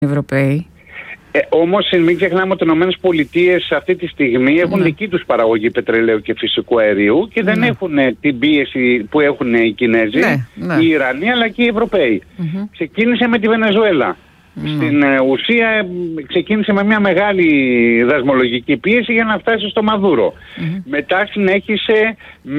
Ευρωπαίοι. Όμως μην ξεχνάμε ότι οι ΗΠΑ αυτή τη στιγμή έχουν δική τους παραγωγή πετρελαίου και φυσικού αερίου και δεν έχουν την πίεση που έχουν οι Κινέζοι, οι Ιρανοί αλλά και οι Ευρωπαίοι. Ξεκίνησε με τη Βενεζουέλα. Στην ουσία ξεκίνησε με μια μεγάλη δασμολογική πίεση για να φτάσει στο Μαδούρο. Μετά συνέχισε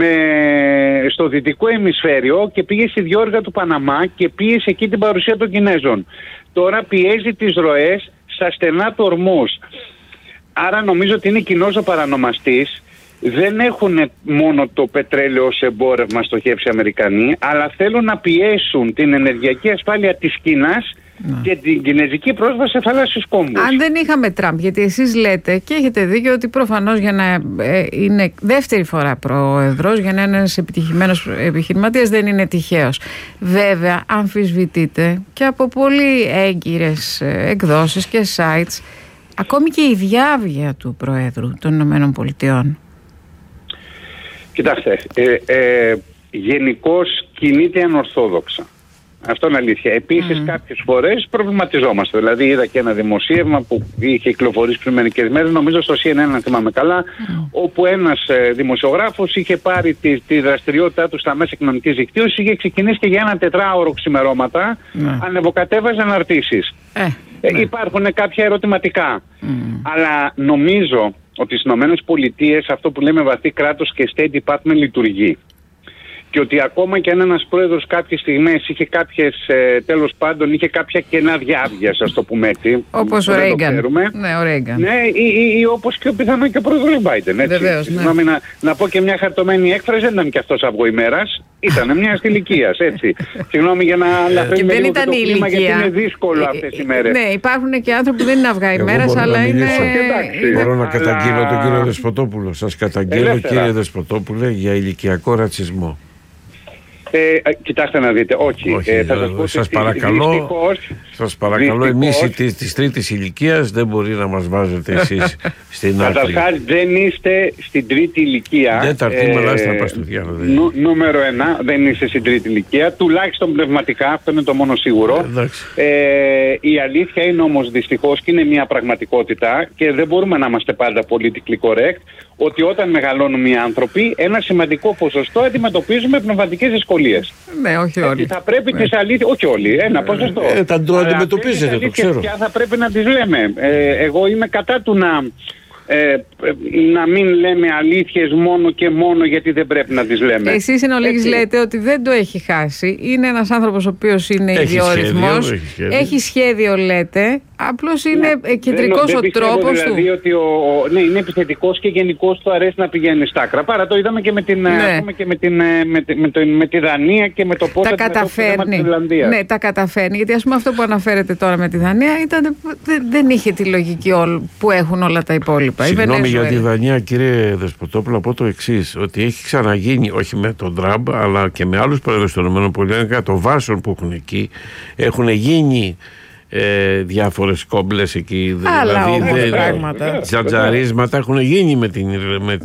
στο δυτικό ημισφαίριο και πήγε στη διόρυγα του Παναμά και πίεσε εκεί την παρουσία των Κινέζων. Τώρα πιέζει τις ροές στα στενά του Ορμούζ. Άρα νομίζω ότι είναι κοινός ο παρανομαστής. Δεν έχουν μόνο το πετρέλαιο ως εμπόρευμα στοχεύσει οι Αμερικανοί, αλλά θέλουν να πιέσουν την ενεργειακή ασφάλεια της Κίνας και την κινέζικη πρόσβαση σε θαλάσσιους κόμβους. Αν δεν είχαμε Τραμπ, γιατί εσείς λέτε και έχετε δίκιο ότι προφανώς για να είναι δεύτερη φορά πρόεδρος, για να είναι ένας επιτυχημένος επιχειρηματίας δεν είναι τυχαίος. Βέβαια αμφισβητείται και από πολύ έγκυρες εκδόσεις και sites ακόμη και η διάβγεια του Προέδρου των Ηνωμένων Πολιτειών. Κοιτάξτε, γενικώς κινείται ανορθόδοξα. Αυτό είναι αλήθεια. Επίσης κάποιες φορές προβληματιζόμαστε. Δηλαδή είδα και ένα δημοσίευμα που είχε κυκλοφορήσει πριν μερικές μέρες, νομίζω στο CNN αν θυμάμαι καλά, όπου ένας δημοσιογράφος είχε πάρει τη δραστηριότητά του στα μέσα κοινωνικής δικτύωσης, είχε ξεκινήσει και για ένα 4ωρο ξημερώματα, ανεβοκατέβαζε αναρτήσεις. Υπάρχουν κάποια ερωτηματικά. Αλλά νομίζω ότι στις ΗΠΑ αυτό που λέμε βαθύ κράτος και State Department λειτουργεί. Και ότι ακόμα και αν ένας πρόεδρος κάποιες στιγμές είχε τέλος πάντων είχε κάποια κενά διάβγειας, ας το πούμε έτσι. Όπως ο Ρέιγκαν. Ναι, ο Ρέιγκαν. Ναι, ή όπως και πιθανόν και ο πρόεδρος Μπάιντεν. Βεβαίως, συγγνώμη, να πω και μια χαρτωμένη έκφραση, δεν ήταν και αυτός αυγό ημέρας. Ήταν μια ηλικίας, έτσι. Συγγνώμη για να αναφέρουμε λίγο το κλίμα, γιατί είναι δύσκολο αυτές οι μέρες. Ναι, υπάρχουν και άνθρωποι που δεν είναι αυγά ημέρας, αλλά είναι. Μπορώ να καταγγείλω τον κύριο Δεσποτόπουλο. Σας καταγγείλω, κύριε Δεσποτόπουλε, για ηλικιακό ρατσισμό. Κοιτάξτε να δείτε, όχι. Σας παρακαλώ, εμείς της τρίτης ηλικίας δεν μπορεί να μας βάζετε εσείς στην άκρη. Καταρχάς δεν είστε στην τρίτη ηλικία. Δεν τα αρτήμελα στα παστούδια. Νούμερο 1, δεν είστε στην τρίτη ηλικία, τουλάχιστον πνευματικά, αυτό είναι το μόνο σίγουρο. Η αλήθεια είναι όμως δυστυχώς και είναι μια πραγματικότητα και δεν μπορούμε να είμαστε πάντα politically correct, ότι όταν μεγαλώνουμε οι άνθρωποι, ένα σημαντικό ποσοστό αντιμετωπίζουμε πνευματικές δυσκολίες. Ναι, όχι όλοι. Θα πρέπει τις αλήθειες, όχι όλοι, ένα ποσοστό. Το αντιμετωπίζετε, το ξέρω. Ποια θα πρέπει να τις λέμε. Εγώ είμαι κατά του να μην λέμε αλήθειες μόνο και μόνο γιατί δεν πρέπει να τις λέμε. Εσείς εν ολίγης λέτε ότι δεν το έχει χάσει. Είναι ένας άνθρωπος ο οποίος είναι ιδιόρυθμος. Έχει σχέδιο λέτε. Απλώς είναι κεντρικός ο τρόπος του. Δηλαδή ότι είναι επιθετικός και γενικώς του αρέσει να πηγαίνει στα άκρα. Παρά το είδαμε και με τη Δανία και με το πώς τα καταφέρνει. Ναι, τα καταφέρνει. Γιατί ας πούμε αυτό που αναφέρετε τώρα με τη Δανία δεν είχε τη λογική που έχουν όλα τα υπόλοιπα. Συγγνώμη για τη Δανία, κύριε Δεσποτόπουλο, από το εξής, ότι έχει ξαναγίνει, όχι με τον Τραμπ, αλλά και με άλλους πρόεδρους των ΗΠΑ, το βάσον που έχουν εκεί, έχουν γίνει διάφορες κόμπλες εκεί. Άλλα δηλαδή πράγματα. Τζατζαρίσματα έχουν γίνει με την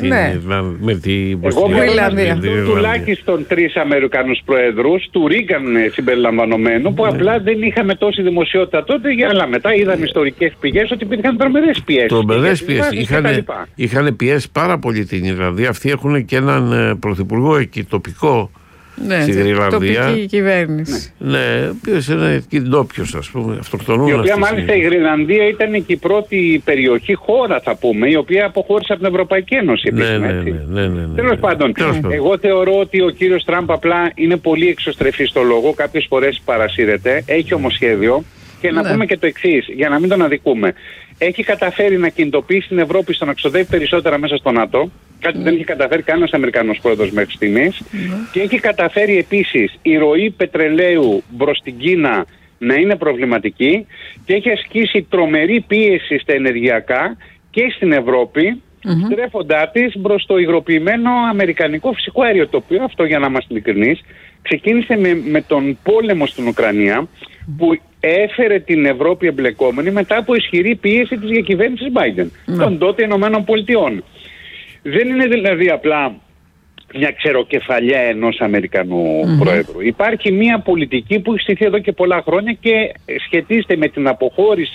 Ιρλανδία. Τουλάχιστον 3 Αμερικανούς πρόεδρους, του Ρίγκαν συμπεριλαμβανομένου, που απλά δεν είχαμε τόση δημοσιότητα τότε, αλλά μετά είδαμε ιστορικές πηγές ότι υπήρχαν τρομερές πιέσεις. Τρομερές πιέσεις. Είχαν πιέσει πάρα πολύ την Ιρλανδία. Αυτοί έχουν και έναν πρωθυπουργό εκεί τοπικό. Ναι, στην Γρυλανδία. Τοπική κυβέρνηση. Ναι, ποιος είναι ντόπιος, ας πούμε, αυτοκτονούν. Η οποία μάλιστα η Γρυλανδία ήταν και η πρώτη περιοχή, χώρα θα πούμε, η οποία αποχώρησε από την Ευρωπαϊκή Ένωση. Ναι. Τέλος πάντων, εγώ θεωρώ ότι ο κύριος Τραμπ απλά είναι πολύ εξωστρεφής στο λόγο, κάποιες φορές παρασύρεται, έχει όμως σχέδιο. Και να πούμε και το εξής, για να μην τον αδικούμε. Έχει καταφέρει να κινητοποιήσει την Ευρώπη στο να ξοδεύει περισσότερα μέσα στο ΝΑΤΟ. Κάτι που δεν έχει καταφέρει κανένας Αμερικανός πρόεδρος μέχρι στιγμής. Και έχει καταφέρει επίσης η ροή πετρελαίου προς την Κίνα να είναι προβληματική και έχει ασκήσει τρομερή πίεση στα ενεργειακά και στην Ευρώπη, στρέφοντά της προς το υγροποιημένο αμερικανικό φυσικό αέριο, το οποίο αυτό, για να είμαστε ειλικρινείς, ξεκίνησε με τον πόλεμο στην Ουκρανία, που έφερε την Ευρώπη εμπλεκόμενη μετά από ισχυρή πίεση της διακυβέρνησης Biden, των τότε Ηνωμένων Πολιτειών. Δεν είναι δηλαδή απλά μια ξεροκεφαλιά ενός Αμερικανού πρόεδρου. Υπάρχει μια πολιτική που έχει στηθεί εδώ και πολλά χρόνια και σχετίζεται με την αποχώρηση